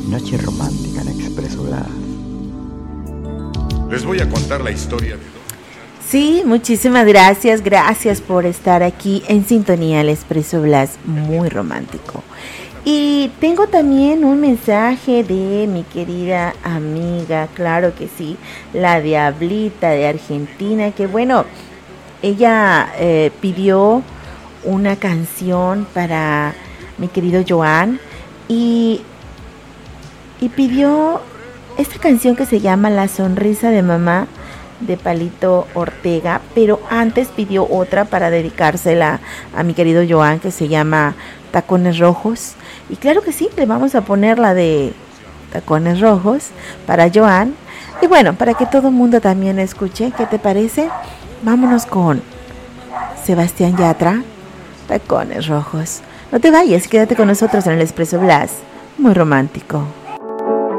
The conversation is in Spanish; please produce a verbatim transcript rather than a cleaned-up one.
Noche romántica en Expreso Blas. Les voy a contar la historia de dos. Sí, muchísimas gracias, gracias por estar aquí en sintonía al Expreso Blas, muy romántico. Y tengo también un mensaje de mi querida amiga, claro que sí, la Diablita de Argentina, que bueno, ella eh, pidió una canción para mi querido Joan y, y pidió esta canción que se llama La sonrisa de mamá de Palito Ortega, pero antes pidió otra para dedicársela a mi querido Joan que se llama Tacones Rojos. Y claro que sí, le vamos a poner la de Tacones Rojos para Joan. Y bueno, para que todo el mundo también escuche, ¿qué te parece? Vámonos con Sebastián Yatra, Tacones Rojos. No te vayas, quédate con nosotros en el Expreso Blas, muy romántico.